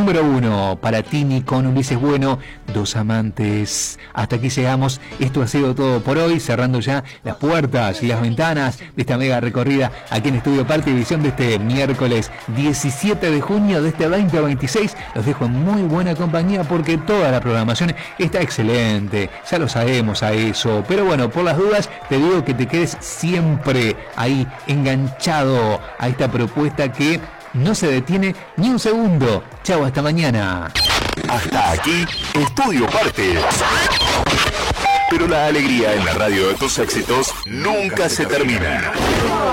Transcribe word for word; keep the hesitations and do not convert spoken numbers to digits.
número uno para Tini con Ulises Bueno, Dos Amantes. Hasta aquí llegamos. Esto ha sido todo por hoy, cerrando ya las puertas y las ventanas de esta mega recorrida aquí en Estudio Parte y Visión de este miércoles diecisiete de junio de este veinte veintiséis. Los dejo en muy buena compañía porque toda la programación está excelente. Ya lo sabemos a eso. Pero bueno, por las dudas, te digo que te quedes siempre ahí enganchado a esta propuesta que no se detiene ni un segundo. Chau, hasta mañana. Hasta aquí, Estudio Parte. Pero la alegría en la radio de tus éxitos nunca se termina.